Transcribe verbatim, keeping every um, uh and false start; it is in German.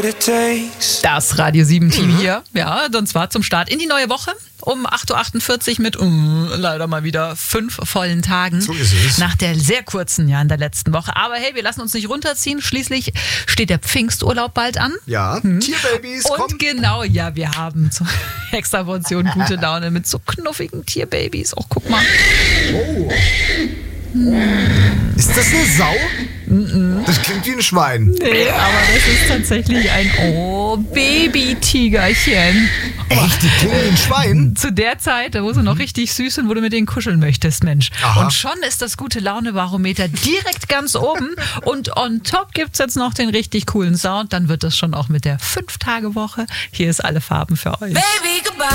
Das Radio sieben Team mhm. hier, ja, und zwar zum Start in die neue Woche um acht Uhr achtundvierzig mit um, leider mal wieder fünf vollen Tagen. So ist es. Nach der sehr kurzen, ja, in der letzten Woche. Aber hey, wir lassen uns nicht runterziehen. Schließlich steht der Pfingsturlaub bald an. Ja, hm. Tierbabys, und komm. Genau, ja, wir haben so extra Portion gute Laune mit so knuffigen Tierbabys. Oh, guck mal. Oh. Ist das eine Sau? Mm-mm. Das klingt wie ein Schwein. Nee, aber das ist tatsächlich ein Oh, Baby-Tigerchen. Echt? Die klingen wie ein Schwein? Zu der Zeit, da wo sie noch richtig süß sind, wo du mit denen kuscheln möchtest, Mensch. Aha. Und schon ist das Gute-Laune-Barometer direkt ganz oben. Und on top gibt's jetzt noch den richtig coolen Sound. Dann wird das schon auch mit der fünf Tage Woche. Hier ist alle Farben für euch. Baby, goodbye.